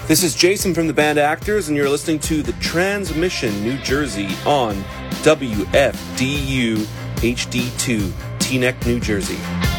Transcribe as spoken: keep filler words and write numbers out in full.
This is Jason from the band Actors, and you're listening to The Transmission, New Jersey on W F D U H D two, Teaneck, New Jersey.